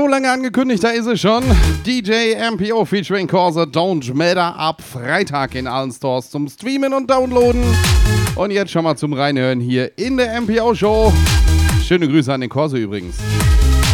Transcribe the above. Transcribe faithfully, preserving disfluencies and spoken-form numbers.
lange angekündigt, da ist es schon. D J M P O featuring Corsa Don't Matter ab Freitag in allen Stores zum Streamen und Downloaden. Und jetzt schon mal zum Reinhören hier in der M P O Show. Schöne Grüße an den Corsa übrigens.